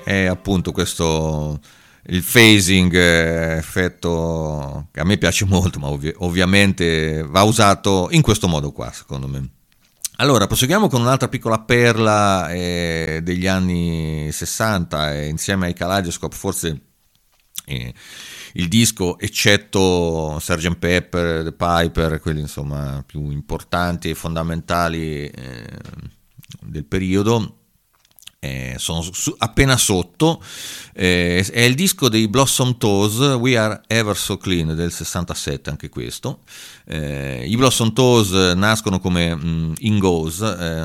è appunto questo il phasing, effetto che a me piace molto, ma ovviamente va usato in questo modo qua, secondo me. Allora, proseguiamo con un'altra piccola perla degli anni 60, insieme ai Kaleidoscope, forse il disco, eccetto Sgt. Pepper, The Piper, quelli insomma più importanti e fondamentali del periodo. Sono appena sotto, è il disco dei Blossom Toes, We Are Ever So Clean, del 67 anche questo. I Blossom Toes nascono come Ingos,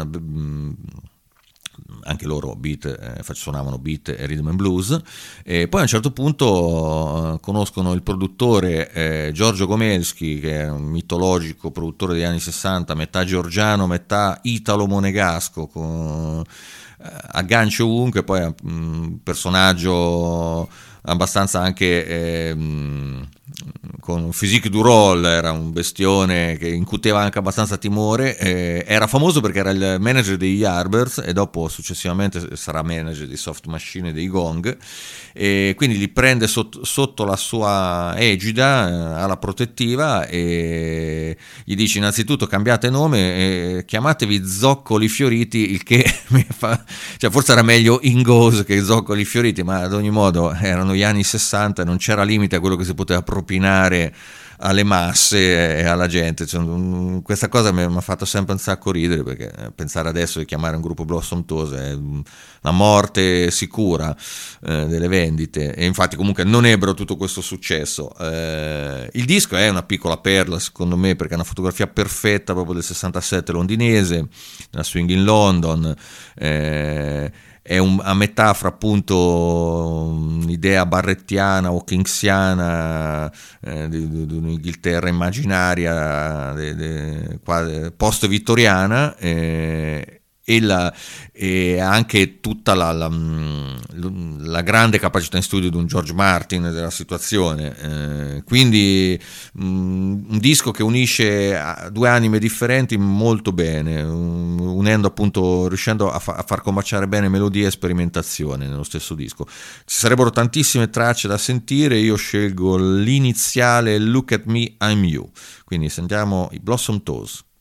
anche loro suonavano beat e rhythm and blues, e poi a un certo punto conoscono il produttore Giorgio Gomelski, che è un mitologico produttore degli anni 60, metà georgiano, metà italo-monegasco, con aggancio ovunque, poi è un personaggio abbastanza anche con un physique du rôle, era un bestione che incuteva anche abbastanza timore, era famoso perché era il manager degli Yardbirds e dopo successivamente sarà manager dei Soft Machine e dei Gong, e quindi li prende sotto la sua egida alla protettiva e gli dice: innanzitutto cambiate nome, chiamatevi Zoccoli Fioriti, il che mi fa, cioè forse era meglio Ingos che Zoccoli Fioriti, ma ad ogni modo erano gli anni 60 e non c'era limite a quello che si poteva propinare alle masse e alla gente. Cioè, questa cosa mi ha fatto sempre un sacco ridere, perché pensare adesso di chiamare un gruppo Blossom Toes è la morte sicura delle vendite, e infatti comunque non ebbero tutto questo successo. Il disco è una piccola perla secondo me, perché è una fotografia perfetta proprio del 67 londinese, la Swing in London. È a metà fra appunto un'idea barrettiana o kingsiana di un'Inghilterra immaginaria post-vittoriana, e anche tutta la grande capacità in studio di un George Martin della situazione, quindi un disco che unisce due anime differenti molto bene, unendo appunto, riuscendo a far combaciare bene melodia e sperimentazione nello stesso disco. Ci sarebbero tantissime tracce da sentire, io scelgo l'iniziale Look at Me, I'm You, quindi sentiamo i Blossom Toes.